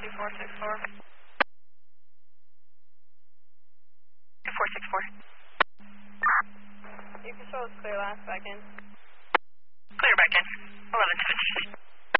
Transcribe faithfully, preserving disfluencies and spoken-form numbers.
two four six four. two four six four. You control is clear last back in. Clear back in. eleven seventeen.